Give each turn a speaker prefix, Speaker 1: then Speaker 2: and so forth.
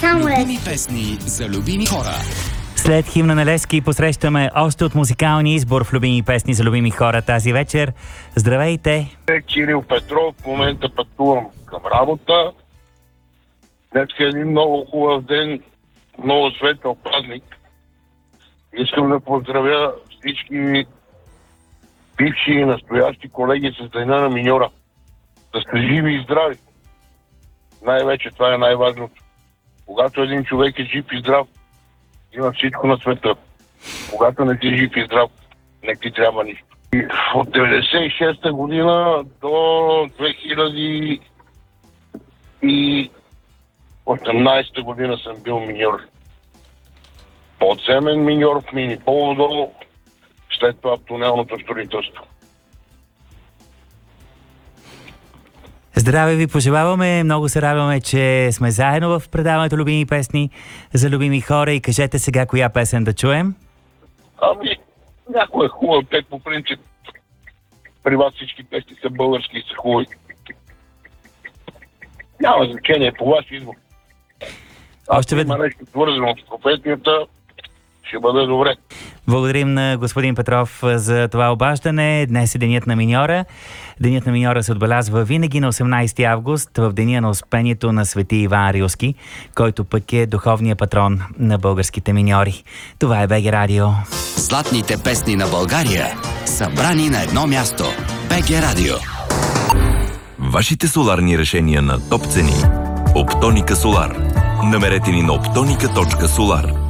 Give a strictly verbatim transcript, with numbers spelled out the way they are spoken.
Speaker 1: Само
Speaker 2: любими песни за любими хора.
Speaker 3: След химна на Левски посрещаме още от музикалния избор в любими песни за любими хора тази вечер. Здравейте!
Speaker 4: Кирил Петров, в момента пътувам към работа. Днес е един много хубав ден, много светъл празник. Искам да поздравя всички бивши и настоящи колеги с Деня на миньора. Да сте живи и здрави. Най-вече това е най-важното. Когато един човек е жив и здрав, има всичко на света. Когато не си жив и здрав, не ти трябва нищо. И от деветдесет и шеста година до две хиляди и осемнадесета година съм бил миньор. Подземен миньор в мини Полудол, след това в тунелното строителство.
Speaker 3: Здраве ви пожелаваме, много се радваме, че сме заедно в предаването любими песни за любими хора и кажете сега коя песен да чуем.
Speaker 4: Ами, някой е хубав, те по принцип при вас всички песни са български и са хубави. Няма значение по ваш избор.
Speaker 3: Още
Speaker 4: веднъж. Има нещо свързано с професията, ще бъде добре.
Speaker 3: Благодарим на господин Петров за това обаждане. Днес е денят на миньора. Денят на миньора се отбелязва винаги на осемнадесети август, в деня на успението на свети Иван Рилски, който пък е духовният патрон на българските миньори. Това е БГ Радио.
Speaker 2: Златните песни на България, събрани на едно място. БГ Радио.
Speaker 5: Вашите соларни решения на топ цени. Оптоника Солар. Намерете ни на оптоника точка солар.